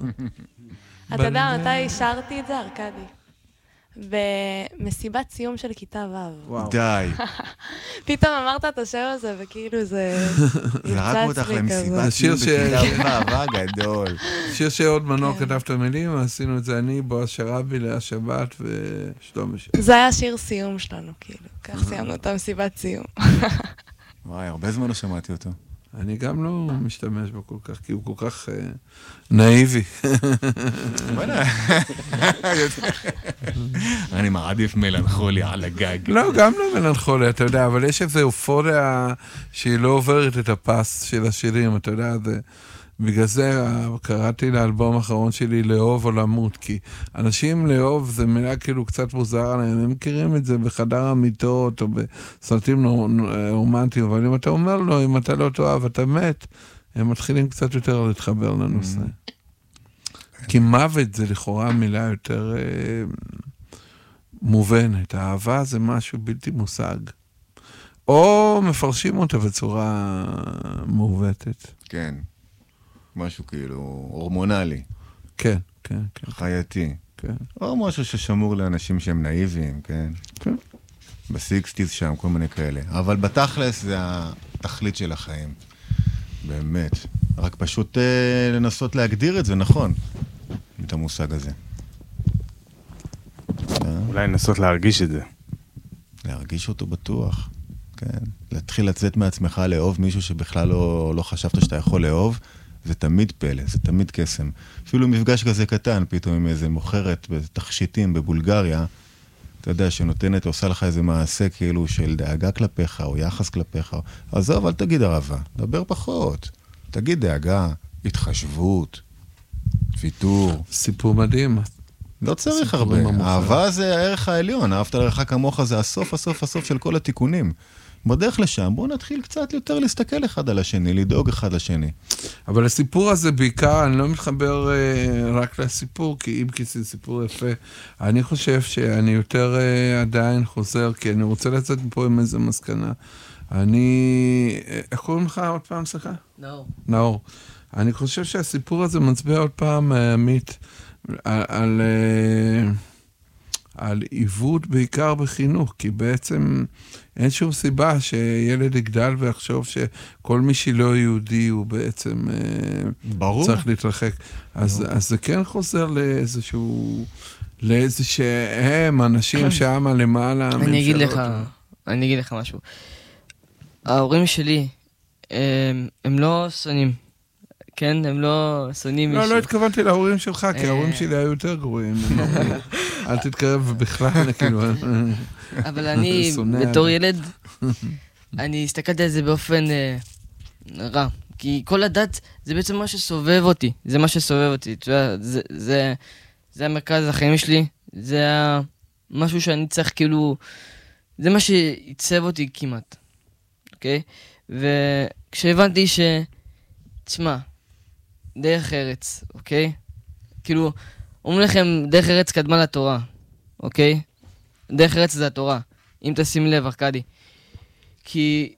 אתה יודע מתי שרתי את זה, ארקדי? במסיבת סיום של כיתה ו'. די. פתאום אמרת את השם הזה, וכאילו זה זרקנו אותך למסיבת סיום בכיתה ו', גדול. שיר שעוד מנור כתב את המילים, עשינו את זה אני, בועז שרבי, לאה שבת ושלומי שבת. זה היה שיר סיום שלנו, כאילו. כך סיימנו את המסיבת סיום. וואי, הרבה זמן לא שמעתי אותו. אני גם לא משתמש בו כל כך, כי הוא כל כך נאיבי. אני מעדיף מלנכוליה על הגג. לא, גם לא מלנכוליה, אתה יודע, אבל יש איזו אופוריה שהיא לא עוברת את הפס של השירים, אתה יודע, בגלל זה קראתי לאלבום האחרון שלי לאהוב או למות, כי אנשים לאהוב זה מילה כאילו קצת מוזר עליהם, הם מכירים את זה בחדר המיטות או בסרטים רומנטיים, אבל אם אתה אומר לו, אם אתה לא תאהב, אתה מת, הם מתחילים קצת יותר להתחבר לנושא. כי מוות זה לכאורה מילה יותר מובנת, האהבה זה משהו בלתי מושג. או מפרשים אותה בצורה מעוותת. כן. משהו כאילו הורמונלי. כן, כן, כן. חייתי. כן. או משהו ששמור לאנשים שהם נאיביים, כן? כן. בסיקסטיז שם, כל מיני כאלה. אבל בתכלס זה התכלית של החיים. באמת. רק פשוט לנסות להגדיר את זה, נכון? את המושג הזה. אולי לנסות להרגיש את זה. להרגיש אותו בטוח. כן. להתחיל לצאת מעצמך לאהוב מישהו שבכלל לא חשבת שאתה יכול לאהוב. זה תמיד פלא, זה תמיד קסם. אפילו מפגש כזה קטן, פתאום עם איזה מוכרת בתכשיטים בבולגריה, אתה יודע, שנותנת, עושה לך איזה מעשה כאילו של דאגה כלפיך, או יחס כלפיך. עזוב, אל תגיד אהבה, דבר פחות. תגיד דאגה, התחשבות, ויתור. סיפור מדהים. לא צריך הרבה. אהבה זה הערך העליון, אהבת לרעך כמוך, זה הסוף של כל התיקונים. בדרך לשם, בואו נתחיל קצת יותר להסתכל אחד על השני, לדאוג אחד לשני. אבל הסיפור הזה בעיקר, אני לא מתחבר רק לסיפור, כי אם כי זה סיפור יפה, אני חושב שאני יותר עדיין חוזר, כי אני רוצה לצאת פה עם איזה מסקנה. איך קוראים לך עוד פעם, סליחה? נאור. נאור. אני חושב שהסיפור הזה מצביע עוד פעם, עמית, על עיוות בעיקר בחינוך, כי בעצם אין שום סיבה שילד יגדל ויחשוב שכל מי שלא יהודי הוא בעצם צריך להתרחק. אז זה כן חוזר לאיזשהם אנשים שם למעלה. אני אגיד לך משהו. ההורים שלי, הם לא שונאים. כן, הם לא שונאים מישהו. לא התכוונתי להורים שלך, כי ההורים שלי היו יותר גרועים. אל תתקרב בכלל, כאילו. אבל אני, בתור ילד, אני הסתכלתי על זה באופן רע. כי כל הדת, זה בעצם מה שסובב אותי. זה מה שסובב אותי. זה המרכז החיים שלי. זה משהו שאני צריך כאילו... זה מה שעיצב אותי כמעט. אוקיי? וכשהבנתי תשמע, דרך ארץ, אוקיי? כאילו, אומרים לכם, דרך ארץ קדמה לתורה, אוקיי? דרך ארץ זה התורה, אם תשים לב, ארקדי. כי